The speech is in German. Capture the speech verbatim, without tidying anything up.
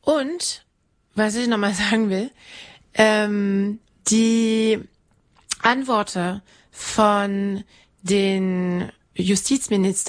Und, was ich nochmal sagen will, ähm, die Antworten von den Justizminister